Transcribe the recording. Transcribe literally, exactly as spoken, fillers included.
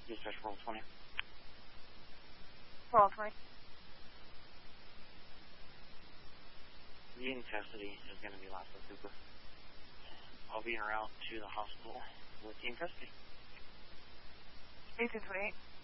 Dispatch roll twenty. Roll twenty. In custody is going to be Laszlo Cooper. I'll be en route to the hospital with you in custody. eighteen twenty-eight.